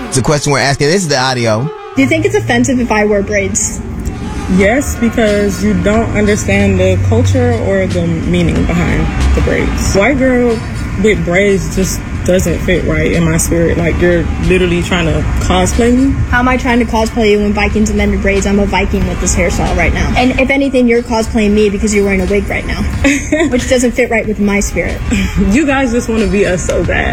It's a question we're asking. This is the audio. Do you think it's offensive if I wear braids? Yes, because you don't understand the culture or the meaning behind the braids. White girl with braids just doesn't fit right in my spirit. Like, you're literally trying to cosplay me. How am I trying to cosplay you when Vikings invented braids? I'm a Viking with this hairstyle right now. And if anything, you're cosplaying me because you're wearing a wig right now, which doesn't fit right with my spirit. You guys just want to be us so bad.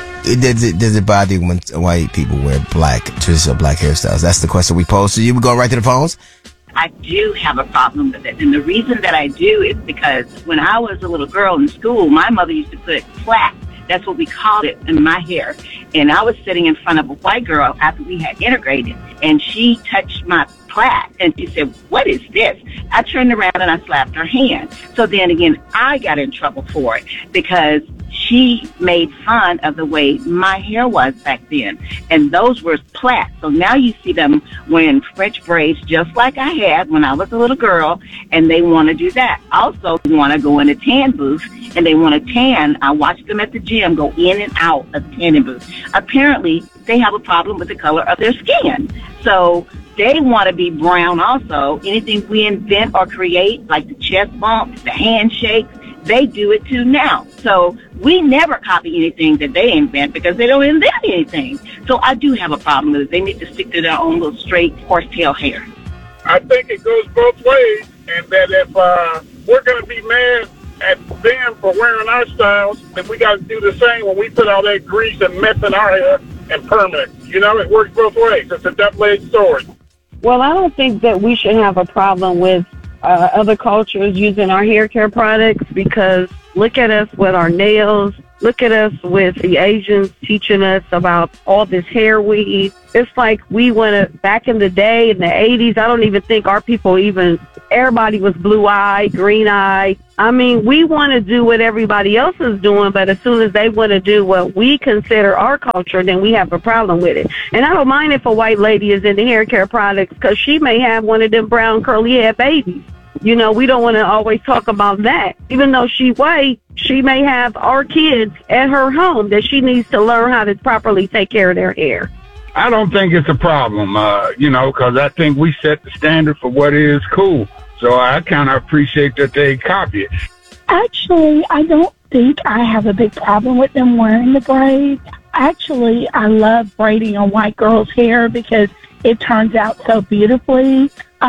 Does it bother you when white people wear traditional black hairstyles? That's the question we posed to you. We're going right to the phones. I do have a problem with it. And the reason that I do is because when I was a little girl in school, my mother used to put plaits. That's what we called it in my hair. And I was sitting in front of a white girl after we had integrated, and she touched my plait, and she said, "What is this?" I turned around and I slapped her hand. So then again, I got in trouble for it because she made fun of the way my hair was back then. And those were plaits. So now you see them wearing French braids just like I had when I was a little girl, and they want to do that. Also want to go in a tan booth, and they want to tan. I watch them at the gym go in and out of the tanning booth. Apparently, they have a problem with the color of their skin. So they want to be brown also. Anything we invent or create, like the chest bumps, the handshakes, they do it too now. So we never copy anything that they invent because they don't invent anything. So I do have a problem with it. They need to stick to their own little straight horsetail hair. I think it goes both ways, and that if we're going to be mad at them for wearing our styles, then we got to do the same when we put all that grease and meth in our hair and permanent. You know, it works both ways. It's a double-edged sword. Well, I don't think that we should have a problem with other cultures using our hair care products, because look at us with our nails. Look at us with the Asians teaching us about all this hair weave. It's like we went back in the day in the 80s. I don't even think our people everybody was blue-eyed, green-eyed. I mean, we want to do what everybody else is doing, but as soon as they want to do what we consider our culture, then we have a problem with it. And I don't mind if a white lady is in the hair care products, because she may have one of them brown curly-haired babies. You know, we don't want to always talk about that. Even though she's white, she may have our kids at her home that she needs to learn how to properly take care of their hair. I don't think it's a problem, because I think we set the standard for what is cool. So I kind of appreciate that they copy it. Actually, I don't think I have a big problem with them wearing the braids. Actually, I love braiding a white girl's hair because it turns out so beautifully.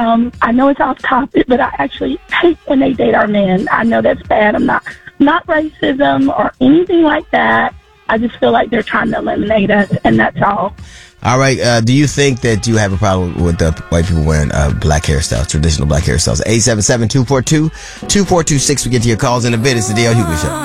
I know it's off topic, but I actually hate when they date our men. I know that's bad. I'm not racism or anything like that. I just feel like they're trying to eliminate us, and that's all. All right. Do you think that you have a problem with white people wearing black hairstyles, traditional black hairstyles? 877-242-2426. We get to your calls in a bit. It's the D.L. Hughley Show.